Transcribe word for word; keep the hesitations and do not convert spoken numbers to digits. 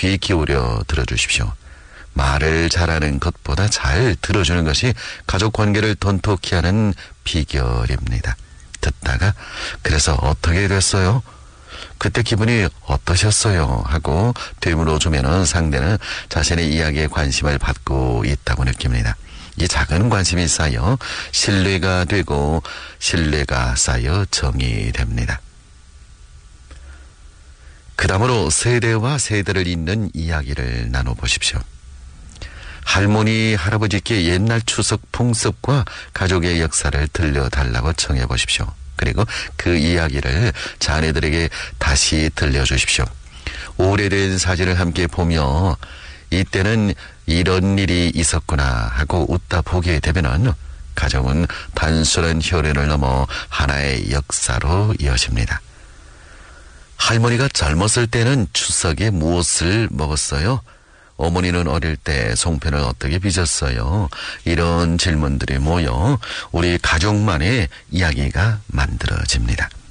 귀 기울여 들어주십시오. 말을 잘하는 것보다 잘 들어주는 것이 가족 관계를 돈독히 하는 비결입니다. 듣다가 그래서 어떻게 됐어요? 그때 기분이 어떠셨어요? 하고 되물어 주면은 상대는 자신의 이야기에 관심을 받고 있다고 느낍니다. 이 작은 관심이 쌓여 신뢰가 되고 신뢰가 쌓여 정이 됩니다. 그 다음으로 세대와 세대를 잇는 이야기를 나눠보십시오. 할머니, 할아버지께 옛날 추석 풍습과 가족의 역사를 들려달라고 청해보십시오. 그리고 그 이야기를 자녀들에게 다시 들려주십시오. 오래된 사진을 함께 보며 이때는 이런 일이 있었구나 하고 웃다 보게 되면은 가정은 단순한 혈연을 넘어 하나의 역사로 이어집니다. 할머니가 젊었을 때는 추석에 무엇을 먹었어요? 어머니는 어릴 때 송편을 어떻게 빚었어요? 이런 질문들이 모여 우리 가족만의 이야기가 만들어집니다.